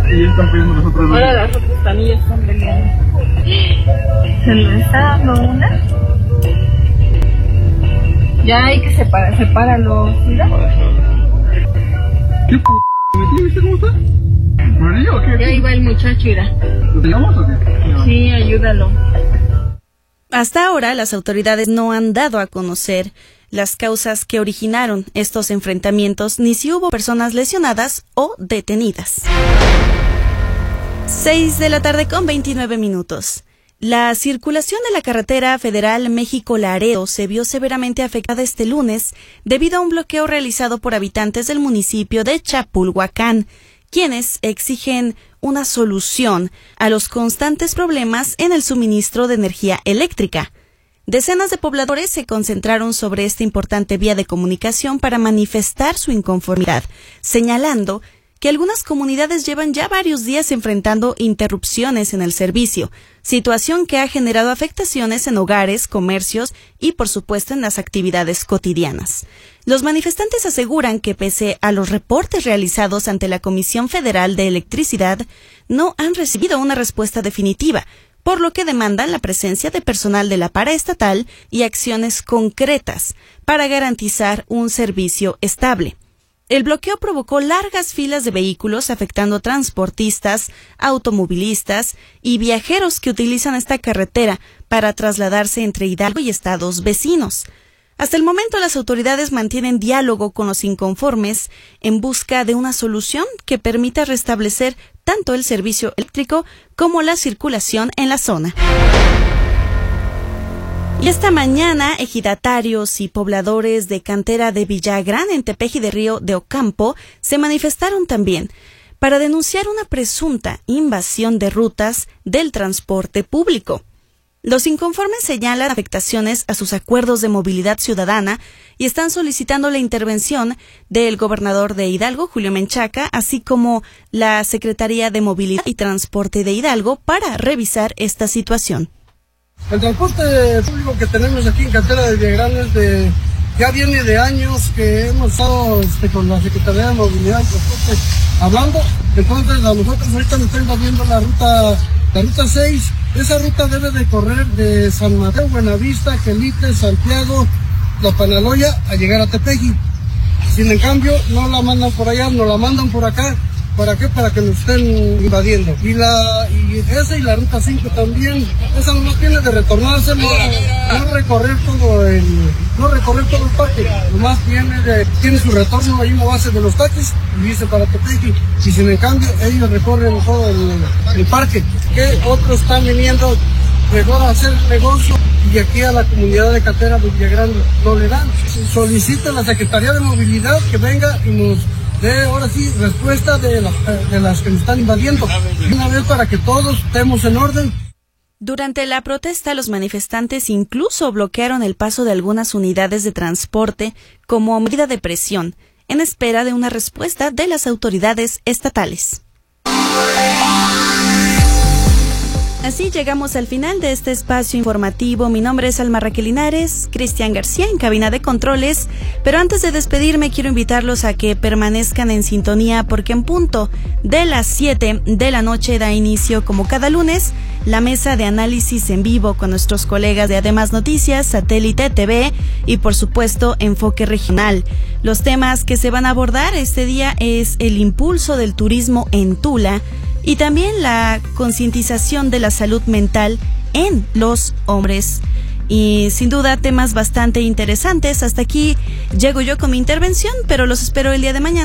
Y ya están peleando las otras dos. Ahora las otras también ya están peleando. Se nos está dando una. Ya hay que sepáralo. ¿Mira? ¿Qué p***? ¿Viste cómo está? ¿María o qué? Ya iba el muchacho, mira. ¿Lo teníamos o qué? Sí, ayúdalo. Hasta ahora, las autoridades no han dado a conocer las causas que originaron estos enfrentamientos, ni si hubo personas lesionadas o detenidas. 6 de la tarde con 29 minutos. La circulación de la carretera federal México-Laredo se vio severamente afectada este lunes debido a un bloqueo realizado por habitantes del municipio de Chapulhuacán, quienes exigen una solución a los constantes problemas en el suministro de energía eléctrica. Decenas de pobladores se concentraron sobre esta importante vía de comunicación para manifestar su inconformidad, señalando que algunas comunidades llevan ya varios días enfrentando interrupciones en el servicio, situación que ha generado afectaciones en hogares, comercios y, por supuesto, en las actividades cotidianas. Los manifestantes aseguran que, pese a los reportes realizados ante la Comisión Federal de Electricidad, no han recibido una respuesta definitiva, por lo que demandan la presencia de personal de la paraestatal y acciones concretas para garantizar un servicio estable. El bloqueo provocó largas filas de vehículos afectando transportistas, automovilistas y viajeros que utilizan esta carretera para trasladarse entre Hidalgo y estados vecinos. Hasta el momento, las autoridades mantienen diálogo con los inconformes en busca de una solución que permita restablecer tanto el servicio eléctrico como la circulación en la zona. Y esta mañana, ejidatarios y pobladores de cantera de Villagrán en Tepeji de Río de Ocampo se manifestaron también para denunciar una presunta invasión de rutas del transporte público. Los inconformes señalan afectaciones a sus acuerdos de movilidad ciudadana y están solicitando la intervención del gobernador de Hidalgo, Julio Menchaca, así como la Secretaría de Movilidad y Transporte de Hidalgo para revisar esta situación. El transporte público que tenemos aquí en Cantera de Villagrán ya viene de años que hemos estado con la Secretaría de Movilidad y Transporte hablando. Entonces a nosotros ahorita nos están viendo la ruta 6. Esa ruta debe de correr de San Mateo, Buenavista, Quelite, Santiago, La Panaloya a llegar a Tepeji. Sin en cambio, no la mandan por allá, nos la mandan por acá. ¿Para qué? Para que nos estén invadiendo. Y esa y la ruta 5 también, esa no tiene de retornarse, no recorrer todo el parque, nomás tiene su retorno ahí en la base de los taxis y dice para Tepeji. Y sin en cambio, ellos recorren todo el parque. Que otros están viniendo mejor a hacer negocio y aquí a la comunidad de Cantera de Villagrán no le dan. Solicita a la Secretaría de Movilidad que venga y nos dé ahora sí respuesta de las que nos están invadiendo. Una vez para que todos estemos en orden. Durante la protesta, los manifestantes incluso bloquearon el paso de algunas unidades de transporte como medida de presión, en espera de una respuesta de las autoridades estatales. Así llegamos al final de este espacio informativo. Mi nombre es Alma Raquel Linares, Cristian García en cabina de controles, pero antes de despedirme quiero invitarlos a que permanezcan en sintonía porque en punto de las 7 de la noche da inicio, como cada lunes, la mesa de análisis en vivo con nuestros colegas de Además Noticias, Satélite TV y por supuesto Enfoque Regional. Los temas que se van a abordar este día es el impulso del turismo en Tula y también la concientización de la salud mental en los hombres. Y sin duda temas bastante interesantes. Hasta aquí llego yo con mi intervención, pero los espero el día de mañana.